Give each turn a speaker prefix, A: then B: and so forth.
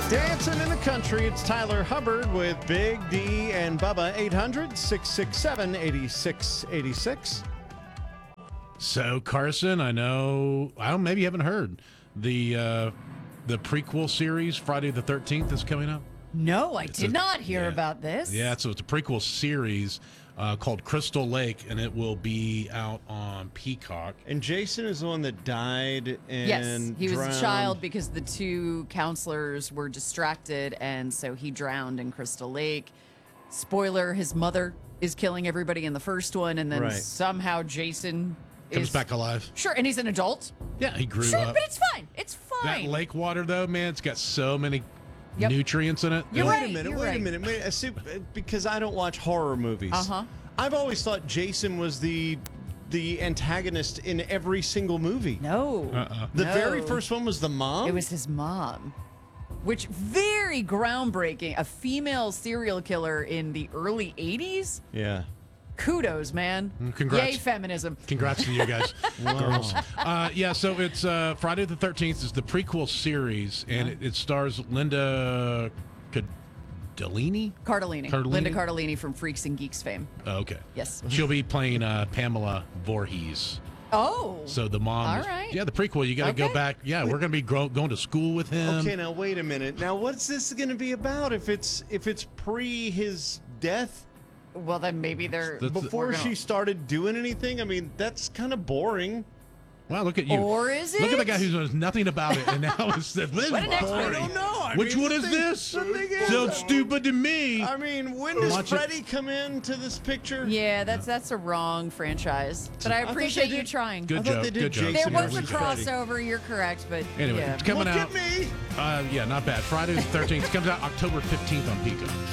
A: Dancing in the country, it's Tyler Hubbard with Big D and Bubba. 800-667-8686.
B: So, Carson, I know, maybe you haven't heard the prequel series, Friday the 13th, is coming up.
C: No, I did not hear about this.
B: Yeah, so it's a prequel series called Crystal Lake, and it will be out on Peacock.
A: And Jason is the one that died and
C: Yes, he was
A: drowned.
C: a child because the two counselors were distracted, and so he drowned in Crystal Lake. Spoiler, his mother is killing everybody in the first one, and then somehow Jason
B: Comes back alive.
C: Sure, and he's an adult.
B: Yeah, he grew
C: Sure,
B: up.
C: but it's fine. It's fine.
B: That lake water, though, man, it's got so many nutrients in it.
C: You're
A: Wait
C: right,
A: a minute,
C: you're
A: wait
C: right.
A: a minute. See, because I don't watch horror movies.
C: Uh-huh.
A: I've always thought Jason was the antagonist in every single movie.
C: No.
A: The
C: No.
A: very first one was the mom?
C: It was his mom, which very groundbreaking. A female serial killer in the early 80s?
A: Yeah.
C: Kudos, man.
B: Congrats.
C: Yay, feminism.
B: Congrats to you guys, girls. Yeah, so it's Friday the 13th is the prequel series, and it stars Linda Cardellini?
C: Cardellini. Linda Cardellini from Freaks and Geeks fame.
B: Oh, okay.
C: Yes.
B: She'll be playing Pamela Voorhees.
C: Oh.
B: So the mom.
C: All right.
B: Yeah, the prequel. You got to go back. Yeah, we're going to be going to school with him.
A: Okay, now wait a minute. Now what's this going to be about if it's pre his death?
C: Well, then maybe they're...
A: Before she started doing anything? I mean, that's kind of boring.
B: Wow, look at you.
C: Or is it?
B: Look at the guy who knows nothing about it, and now it's this is
C: What an expert.
B: boring.
A: I don't know.
B: Which one is this? Sounds stupid to me.
A: I mean, when does
B: Watch it.
A: Freddy come into this picture?
C: Yeah, that's a wrong franchise. But I
A: thought
C: appreciate
A: they
C: you
A: did-
C: trying.
B: Good
A: I thought
B: joke.
A: they did
B: Good joke.
A: Jason
C: There was a
A: versus Freddy.
C: crossover, you're correct, but
B: Anyway,
C: yeah.
B: it's coming
A: Look
B: out.
A: at me.
B: Yeah, not bad. Friday the 13th. It comes out October 15th on Peacock.